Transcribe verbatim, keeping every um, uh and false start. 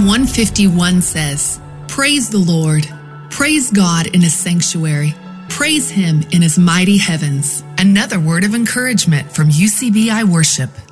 one fifty-one says, "Praise the Lord. Praise God in his sanctuary. Praise him in his mighty heavens." Another word of encouragement from U C B I Worship.